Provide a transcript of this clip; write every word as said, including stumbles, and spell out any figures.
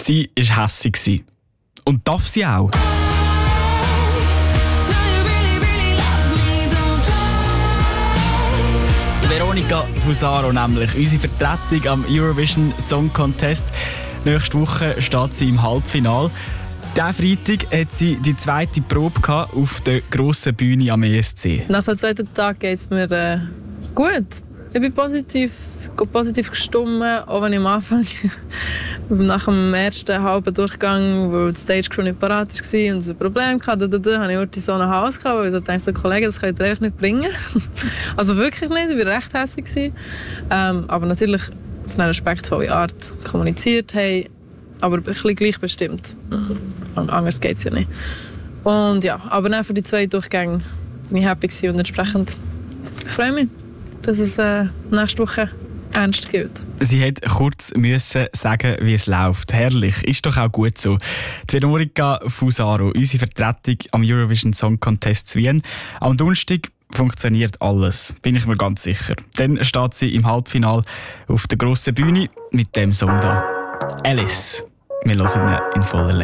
Sie war hässig. Und darf sie auch. Veronica Fusaro, nämlich unsere Vertretung am Eurovision Song Contest. Nächste Woche steht sie im Halbfinale. Diesen Freitag hat sie die zweite Probe auf der grossen Bühne am E S C. Nach dem zweiten Tag geht es mir äh, gut. Ich bin positiv, positiv gestimmt, auch wenn ich am Anfang nach dem ersten halben Durchgang, wo die Stage Crew nicht parat war und es ein Problem hatte, da, da, da, habe ich so nach Hause gehabt, weil ich so dachte, Kollegen, das könnt ihr einfach nicht bringen. Also wirklich nicht, ich war recht hässlich. Ähm, aber natürlich auf eine respektvolle Art kommuniziert haben, aber ein bisschen gleichbestimmt. Anders geht es ja nicht. Und ja, aber dann für die zwei Durchgänge bin ich happy gewesen und entsprechend freue mich, dass es äh, nächste Woche ernst gilt. Sie hat kurz müssen sagen, wie es läuft. Herrlich, ist doch auch gut so. Die Veronica Fusaro, unsere Vertretung am Eurovision Song Contest zu Wien. Am Donnerstag funktioniert alles, bin ich mir ganz sicher. Dann steht sie im Halbfinale auf der grossen Bühne mit dem Song da. Alice. Wir hören ihn in voller Länge.